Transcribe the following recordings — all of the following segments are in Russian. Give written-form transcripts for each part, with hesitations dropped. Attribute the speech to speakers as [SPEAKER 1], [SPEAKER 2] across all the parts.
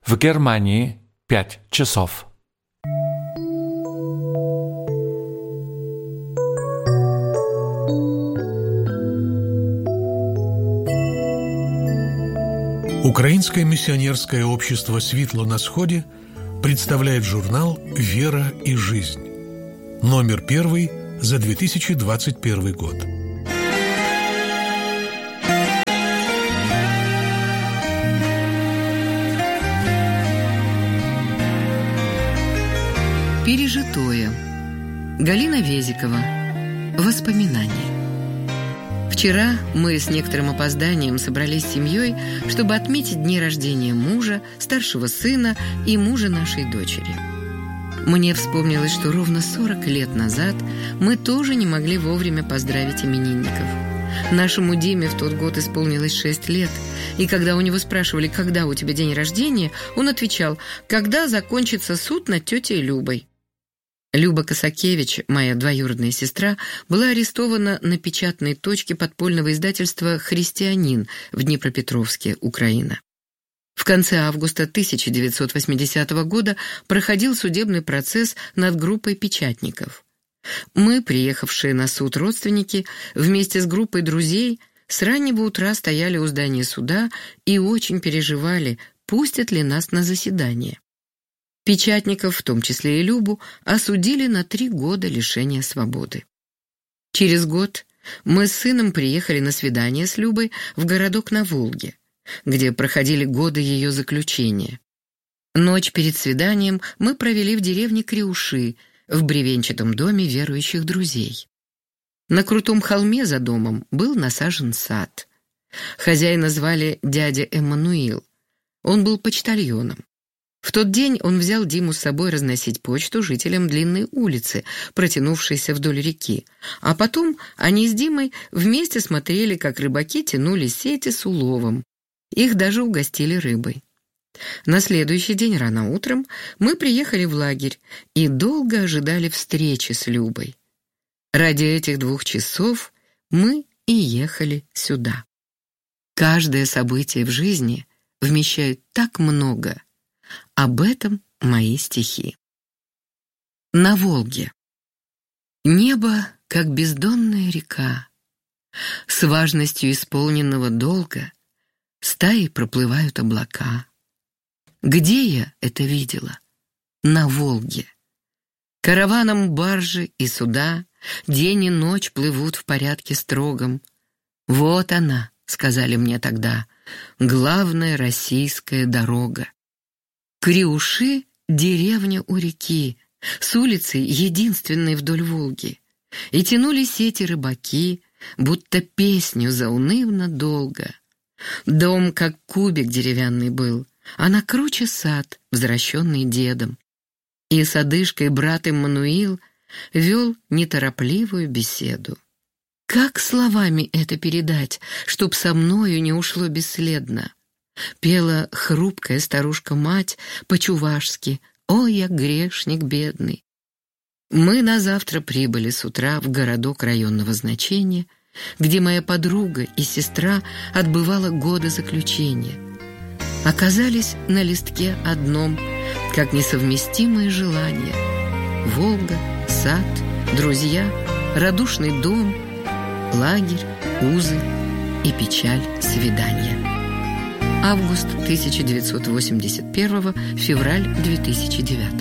[SPEAKER 1] В Германии 5 часов.
[SPEAKER 2] Украинское миссионерское общество «Світло на Сходе» представляет журнал «Вера и жизнь». Номер 1 за 2021 год.
[SPEAKER 3] Пережитое. Галина Везикова. Воспоминания. Вчера мы с некоторым опозданием собрались с семьей, чтобы отметить дни рождения мужа, старшего сына и мужа нашей дочери. Мне вспомнилось, что ровно 40 лет назад мы тоже не могли вовремя поздравить именинников. Нашему Диме в тот год исполнилось 6 лет, и когда у него спрашивали, когда у тебя день рождения, он отвечал, когда закончится суд над тетей Любой. Люба Косакевич, моя двоюродная сестра, была арестована на печатной точке подпольного издательства «Христианин» в Днепропетровске, Украина. В конце августа 1980 года проходил судебный процесс над группой печатников. Мы, приехавшие на суд родственники, вместе с группой друзей, с раннего утра стояли у здания суда и очень переживали, пустят ли нас на заседание. Печатников, в том числе и Любу, осудили на 3 года лишения свободы. Через год мы с сыном приехали на свидание с Любой в городок на Волге, где проходили годы ее заключения. Ночь перед свиданием мы провели в деревне Криуши, в бревенчатом доме верующих друзей. На крутом холме за домом был насажен сад. Хозяина звали дядя Эммануил. Он был почтальоном. В тот день он взял Диму с собой разносить почту жителям длинной улицы, протянувшейся вдоль реки. А потом они с Димой вместе смотрели, как рыбаки тянули сети с уловом. Их даже угостили рыбой. На следующий день рано утром мы приехали в лагерь и долго ожидали встречи с Любой. Ради этих 2 часов мы и ехали сюда. Каждое событие в жизни вмещает так много. Об этом мои стихи. На Волге. Небо, как бездонная река. С важностью исполненного долга стаей проплывают облака. Где я это видела? На Волге. Караваном баржи и суда день и ночь плывут в порядке строгом. Вот она, сказали мне тогда, главная российская дорога. Криуши — деревня у реки, с улицы единственной вдоль Волги. И тянули сети рыбаки, будто песню заунывно долго. Дом, как кубик деревянный был, а на круче сад, возвращенный дедом. И с одышкой брат Эммануил вел неторопливую беседу. Как словами это передать, чтоб со мною не ушло бесследно? Пела хрупкая старушка-мать по-чувашски «О, я грешник бедный». Мы на завтра прибыли с утра в городок районного значения, где моя подруга и сестра отбывала годы заключения. Оказались на листке одном, как несовместимые желания. Волга, сад, друзья, радушный дом, лагерь, узы и печаль свидания. Август 1981, февраль 2009.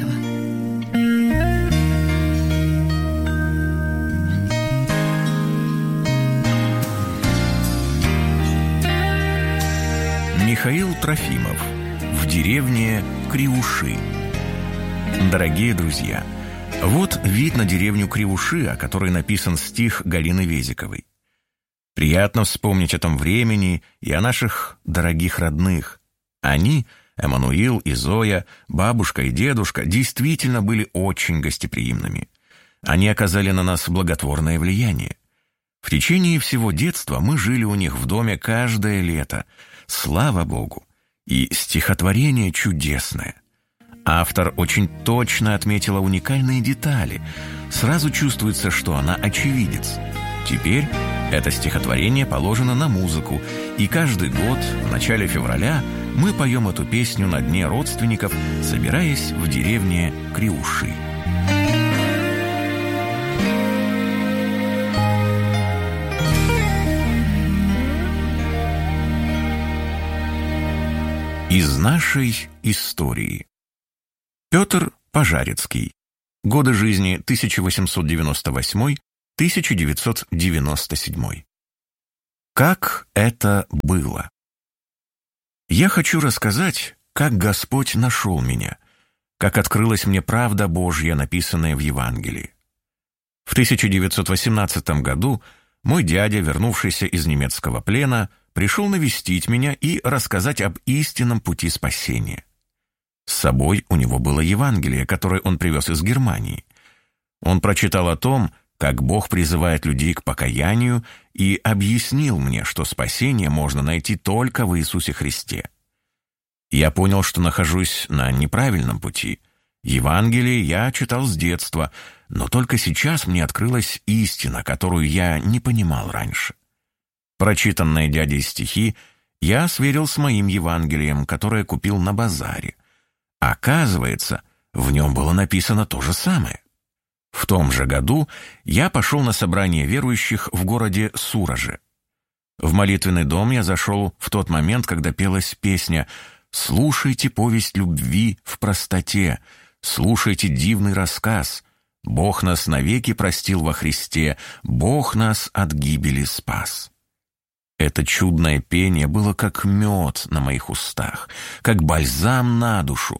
[SPEAKER 4] Михаил Трофимов. В деревне Криуши. Дорогие друзья, вот вид на деревню Криуши, о которой написан стих Галины Везиковой. Приятно вспомнить о том времени и о наших дорогих родных. Они, Эммануил и Зоя, бабушка и дедушка, действительно были очень гостеприимными. Они оказали на нас благотворное влияние. В течение всего детства мы жили у них в доме каждое лето. Слава Богу! И стихотворение чудесное. Автор очень точно отметила уникальные детали. Сразу чувствуется, что она очевидец. Теперь это стихотворение положено на музыку, и каждый год в начале февраля мы поем эту песню на дне родственников, собираясь в деревне Криуши. Из нашей истории. Петр Пожарецкий. Годы жизни 1898-1997. Как это было? Я хочу рассказать, как Господь нашел меня, как открылась мне правда Божья, написанная в Евангелии. В 1918 году мой дядя, вернувшийся из немецкого плена, пришел навестить меня и рассказать об истинном пути спасения. С собой у него было Евангелие, которое он привез из Германии. Он прочитал о том, как Бог призывает людей к покаянию, и объяснил мне, что спасение можно найти только в Иисусе Христе. Я понял, что нахожусь на неправильном пути. Евангелие я читал с детства, но только сейчас мне открылась истина, которую я не понимал раньше. Прочитанные дядей стихи я сверил с моим Евангелием, которое купил на базаре. Оказывается, в нем было написано то же самое. В том же году я пошел на собрание верующих в городе Сураже. В молитвенный дом я зашел в тот момент, когда пелась песня «Слушайте повесть любви в простоте, слушайте дивный рассказ. Бог нас навеки простил во Христе, Бог нас от гибели спас». Это чудное пение было как мед на моих устах, как бальзам на душу.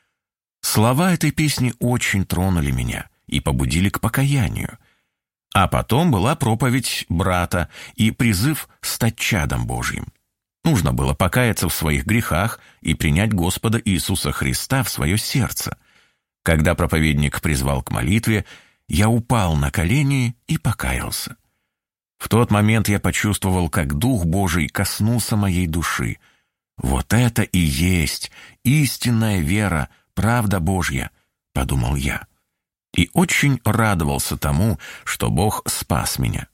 [SPEAKER 4] Слова этой песни очень тронули меня и побудили к покаянию. А потом была проповедь брата и призыв стать чадом Божьим. Нужно было покаяться в своих грехах и принять Господа Иисуса Христа в свое сердце. Когда проповедник призвал к молитве, я упал на колени и покаялся. В тот момент я почувствовал, как Дух Божий коснулся моей души. «Вот это и есть истинная вера, правда Божья», — подумал я. И очень радовался тому, что Бог спас меня.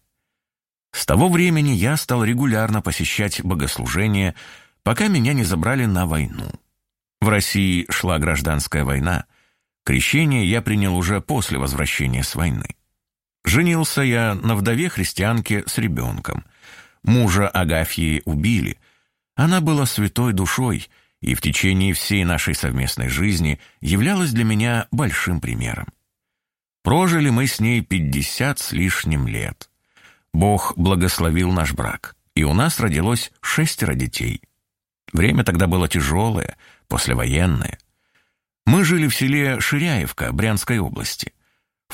[SPEAKER 4] С того времени я стал регулярно посещать богослужения, пока меня не забрали на войну. В России шла гражданская война. Крещение я принял уже после возвращения с войны. Женился я на вдове-христианке с ребенком. Мужа Агафьи убили. Она была святой душой и в течение всей нашей совместной жизни являлась для меня большим примером. Прожили мы с ней 50 с лишним лет. Бог благословил наш брак, и у нас родилось 6 детей. Время тогда было тяжелое, послевоенное. Мы жили в селе Ширяевка Брянской области. В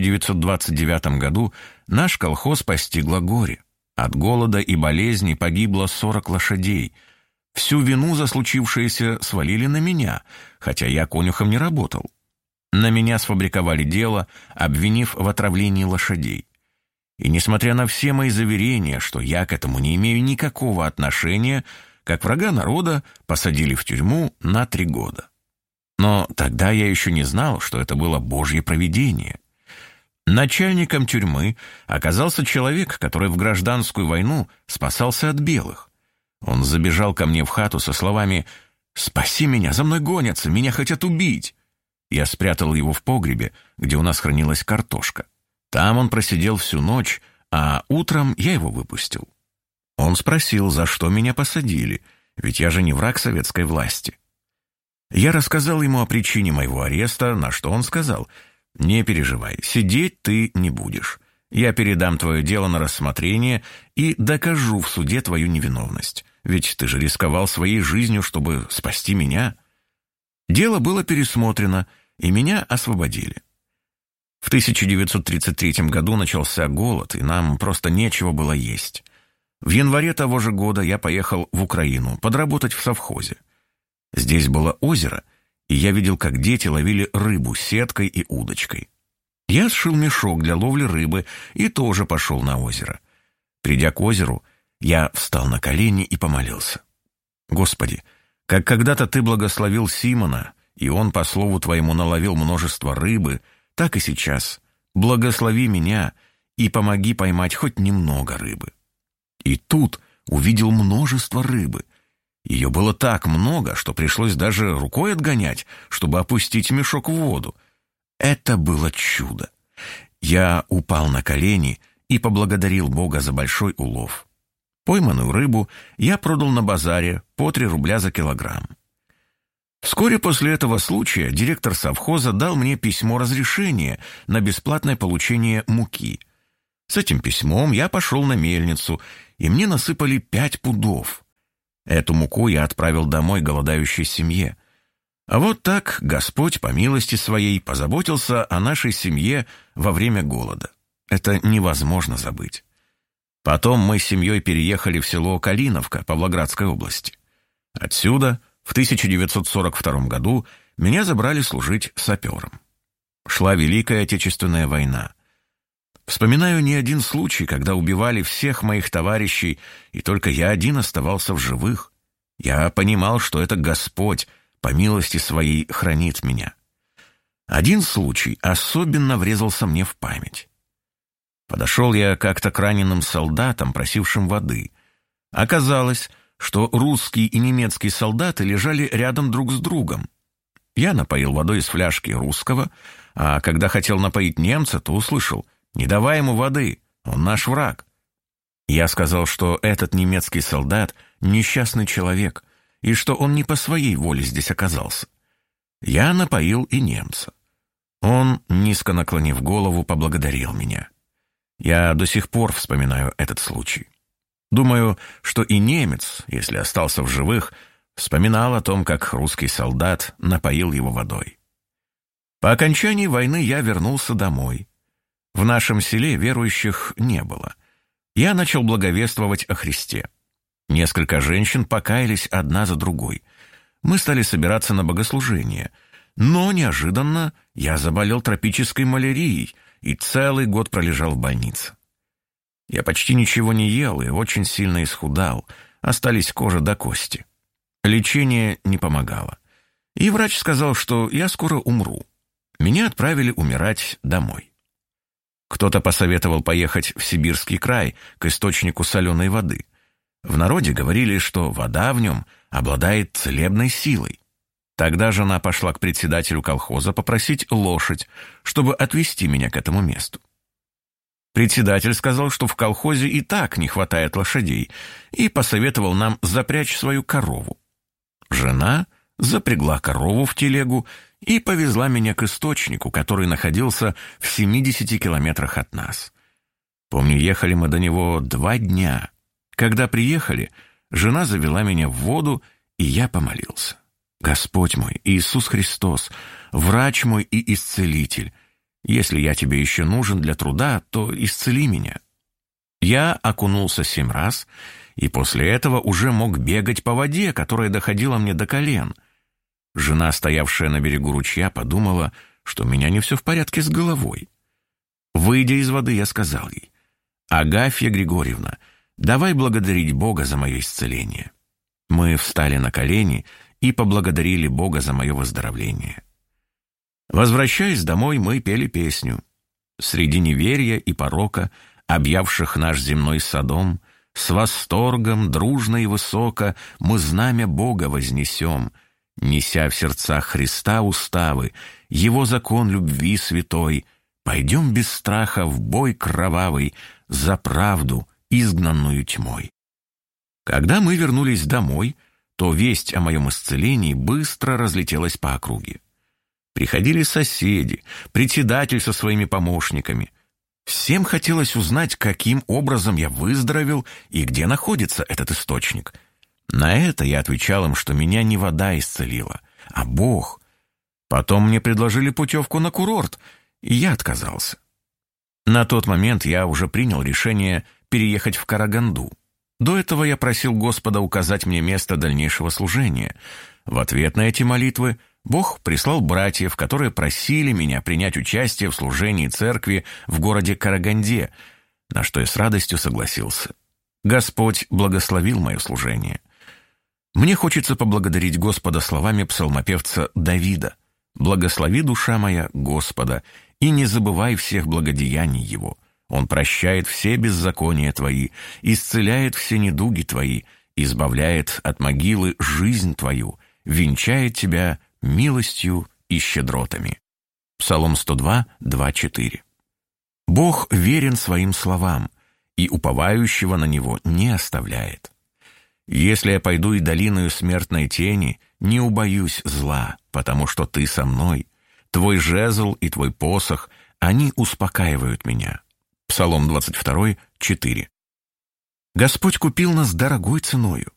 [SPEAKER 4] 1929 году наш колхоз постигло горе. От голода и болезней погибло 40 лошадей. Всю вину за случившееся свалили на меня, хотя я конюхом не работал. На меня сфабриковали дело, обвинив в отравлении лошадей. И несмотря на все мои заверения, что я к этому не имею никакого отношения, как врага народа посадили в тюрьму на 3 года. Но тогда я еще не знал, что это было Божье провидение. Начальником тюрьмы оказался человек, который в гражданскую войну спасался от белых. Он забежал ко мне в хату со словами «Спаси меня, за мной гонятся, меня хотят убить». Я спрятал его в погребе, где у нас хранилась картошка. Там он просидел всю ночь, а утром я его выпустил. Он спросил, за что меня посадили, ведь я же не враг советской власти. Я рассказал ему о причине моего ареста, на что он сказал: «Не переживай, сидеть ты не будешь. Я передам твое дело на рассмотрение и докажу в суде твою невиновность. Ведь ты же рисковал своей жизнью, чтобы спасти меня». Дело было пересмотрено, и меня освободили. В 1933 году начался голод, и нам просто нечего было есть. В январе того же года я поехал в Украину подработать в совхозе. Здесь было озеро, и я видел, как дети ловили рыбу сеткой и удочкой. Я сшил мешок для ловли рыбы и тоже пошел на озеро. Придя к озеру, я встал на колени и помолился. «Господи, как когда-то Ты благословил Симона, и он по слову Твоему наловил множество рыбы, так и сейчас благослови меня и помоги поймать хоть немного рыбы». И тут увидел множество рыбы. Ее было так много, что пришлось даже рукой отгонять, чтобы опустить мешок в воду. Это было чудо. Я упал на колени и поблагодарил Бога за большой улов. Пойманную рыбу я продал на базаре по 3 рубля за килограмм. Вскоре после этого случая директор совхоза дал мне письмо разрешения на бесплатное получение муки. С этим письмом я пошел на мельницу, и мне насыпали 5 пудов. Эту муку я отправил домой голодающей семье. А вот так Господь, по милости своей, позаботился о нашей семье во время голода. Это невозможно забыть. Потом мы с семьей переехали в село Калиновка Павлоградской области. Отсюда в 1942 году меня забрали служить сапером. Шла Великая Отечественная война. Вспоминаю не один случай, когда убивали всех моих товарищей, и только я один оставался в живых. Я понимал, что это Господь по милости своей хранит меня. Один случай особенно врезался мне в память. Подошел я как-то к раненым солдатам, просившим воды. Оказалось, что русский и немецкий солдаты лежали рядом друг с другом. Я напоил водой из фляжки русского, а когда хотел напоить немца, то услышал: «Не давай ему воды, он наш враг». Я сказал, что этот немецкий солдат — несчастный человек, и что он не по своей воле здесь оказался. Я напоил и немца. Он, низко наклонив голову, поблагодарил меня. Я до сих пор вспоминаю этот случай. Думаю, что и немец, если остался в живых, вспоминал о том, как русский солдат напоил его водой. По окончании войны я вернулся домой. В нашем селе верующих не было. Я начал благовествовать о Христе. Несколько женщин покаялись одна за другой. Мы стали собираться на богослужение. Но неожиданно я заболел тропической малярией и целый год пролежал в больнице. Я почти ничего не ел и очень сильно исхудал, остались кожа до кости. Лечение не помогало. И врач сказал, что я скоро умру. Меня отправили умирать домой. Кто-то посоветовал поехать в Сибирский край, к источнику соленой воды. В народе говорили, что вода в нем обладает целебной силой. Тогда жена пошла к председателю колхоза попросить лошадь, чтобы отвезти меня к этому месту. Председатель сказал, что в колхозе и так не хватает лошадей, и посоветовал нам запрячь свою корову. Жена запрягла корову в телегу и повезла меня к источнику, который находился в 70 километрах от нас. Помню, ехали мы до него 2 дня. Когда приехали, жена завела меня в воду, и я помолился. «Господь мой, Иисус Христос, врач мой и исцелитель, если я тебе еще нужен для труда, то исцели меня». Я окунулся 7 раз, и после этого уже мог бегать по воде, которая доходила мне до колен. Жена, стоявшая на берегу ручья, подумала, что у меня не все в порядке с головой. Выйдя из воды, я сказал ей: «Агафья Григорьевна, давай благодарить Бога за мое исцеление». Мы встали на колени и поблагодарили Бога за мое выздоровление. Возвращаясь домой, мы пели песню. Среди неверия и порока, объявших наш земной содом, с восторгом, дружно и высоко, мы знамя Бога вознесем, неся в сердцах Христа уставы, Его закон любви святой, пойдем без страха в бой кровавый за правду, изгнанную тьмой. Когда мы вернулись домой, то весть о моем исцелении быстро разлетелась по округе. Приходили соседи, председатель со своими помощниками. Всем хотелось узнать, каким образом я выздоровел и где находится этот источник. На это я отвечал им, что меня не вода исцелила, а Бог. Потом мне предложили путевку на курорт, и я отказался. На тот момент я уже принял решение переехать в Караганду. До этого я просил Господа указать мне место дальнейшего служения. В ответ на эти молитвы Бог прислал братьев, которые просили меня принять участие в служении церкви в городе Караганде, на что я с радостью согласился. Господь благословил мое служение. Мне хочется поблагодарить Господа словами псалмопевца Давида: «Благослови, душа моя, Господа, и не забывай всех благодеяний Его. Он прощает все беззакония твои, исцеляет все недуги твои избавляет от могилы жизнь твою, венчает тебя милостью и щедротами». Псалом 102, 2-4. Бог верен своим словам, и уповающего на Него не оставляет. «Если я пойду и долиною смертной тени, не убоюсь зла, потому что Ты со мной. Твой жезл и Твой посох, они успокаивают меня». Псалом 22, 4. Господь купил нас дорогой ценою.